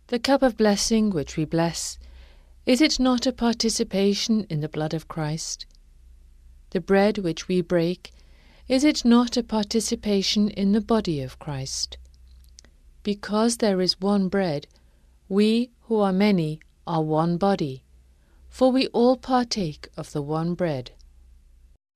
The cup of blessing which we bless, is it not a participation in the blood of Christ? The bread which we break, is it not a participation in the body of Christ? Because there is one bread, we who are many are one body, for we all partake of the one bread.